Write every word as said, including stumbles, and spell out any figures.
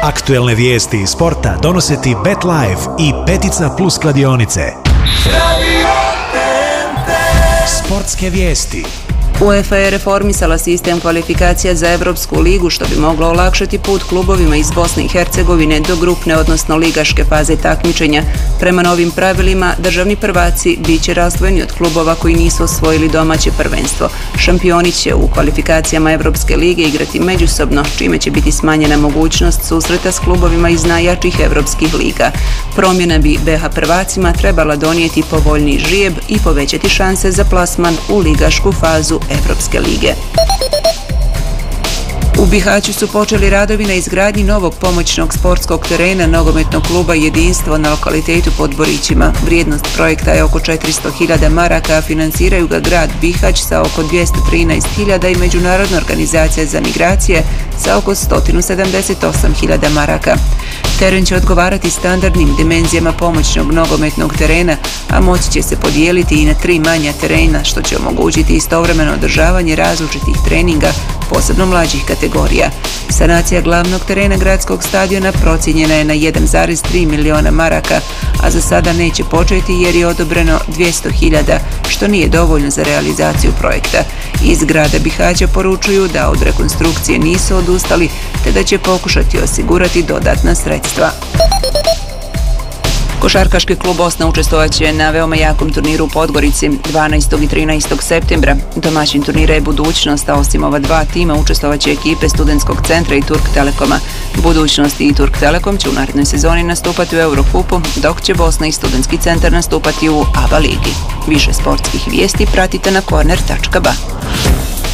Aktuelne vijesti iz sporta donose ti BetLife i Petica Plus kladionice. Sportske vijesti. UEFA je reformisala sistem kvalifikacija za Evropsku ligu, što bi moglo olakšati put klubovima iz Bosne i Hercegovine do grupne, odnosno ligaške faze takmičenja. Prema novim pravilima, državni prvaci bit će razdvojeni od klubova koji nisu osvojili domaće prvenstvo. Šampioni će u kvalifikacijama Evropske lige igrati međusobno, čime će biti smanjena mogućnost susreta s klubovima iz najjačih evropskih liga. Promjena bi be ha prvacima trebala donijeti povoljniji žrijeb i povećati šanse za plasman u ligašku fazu Evropske lige. U Bihaću su počeli radovi na izgradnji novog pomoćnog sportskog terena nogometnog kluba Jedinstvo na lokalitetu pod Borićima. Vrijednost projekta je oko četiristo hiljada maraka, a financiraju ga grad Bihać sa oko dvjesto trinaest hiljada i Međunarodna organizacija za migracije sa oko sto sedamdeset osam hiljada maraka. Teren će odgovarati standardnim dimenzijama pomoćnog nogometnog terena, a moći će se podijeliti i na tri manja terena, što će omogućiti istovremeno održavanje različitih treninga, posebno mlađih kategorija. Sanacija glavnog terena gradskog stadiona procijenjena je na jedan zarez tri miliona maraka, a za sada neće početi jer je odobreno dvjesto hiljada, što nije dovoljno za realizaciju projekta. Iz grada Bihaća poručuju da od rekonstrukcije nisu odustali, te da će pokušati osigurati dodatna sredstva. Košarkaški klub Bosna učestvovat će na veoma jakom turniru u Podgorici dvanaestog i trinaestog septembra. Domaćin turnira je Budućnost, a osim ova dva tima učestvovat će ekipe Studentskog centra i Turk Telekoma. Budućnost i Turk Telekom će u narednoj sezoni nastupati u Eurokupu, dok će Bosna i Studentski centar nastupati u A B A ligi. Više sportskih vijesti pratite na korner tačka ba.